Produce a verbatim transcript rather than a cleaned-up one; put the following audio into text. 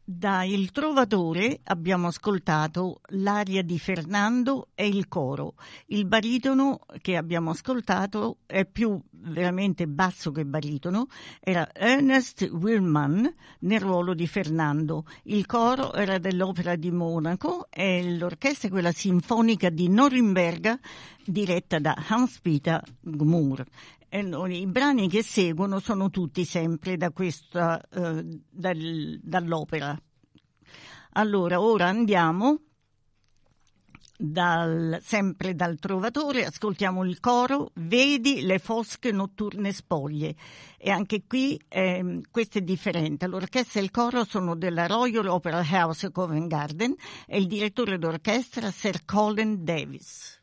Da Il Trovatore abbiamo ascoltato l'aria di Fernando e il coro. Il baritono che abbiamo ascoltato è più veramente basso che baritono, era Ernest Willmann nel ruolo di Fernando. Il coro era dell'Opera di Monaco e l'orchestra è quella sinfonica di Norimberga diretta da Hans-Peter Gmür. E noi, i brani che seguono sono tutti sempre da questa, eh, dal, dall'opera. Allora, ora andiamo dal, sempre dal Trovatore, ascoltiamo il coro Vedi le fosche notturne spoglie. E anche qui eh, questo è differente. L'orchestra e il coro sono della Royal Opera House Covent Garden e il direttore d'orchestra Sir Colin Davis.